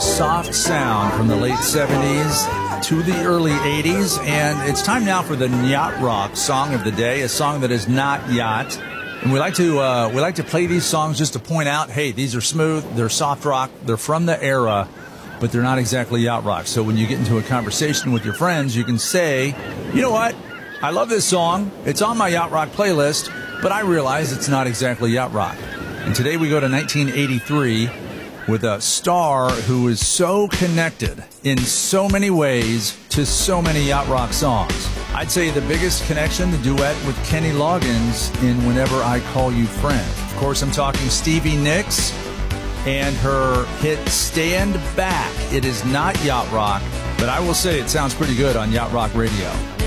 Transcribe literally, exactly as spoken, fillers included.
soft sound from the late seventies to the early eighties, and it's time now for the Yacht Rock Song of the Day, a song that is not yacht. And we like to uh, we like to play these songs just to point out, hey, these are smooth, they're soft rock, they're from the era, but they're not exactly yacht rock. So when you get into a conversation with your friends, you can say, you know what, I love this song, it's on my yacht rock playlist, but I realize it's not exactly yacht rock. And today we go to nineteen eighty-three with a star who is so connected in so many ways to so many yacht rock songs. I'd say the biggest connection, the duet with Kenny Loggins in Whenever I Call You Friend. Of course, I'm talking Stevie Nicks and her hit Stand Back. It is not yacht rock, but I will say it sounds pretty good on Yacht Rock Radio.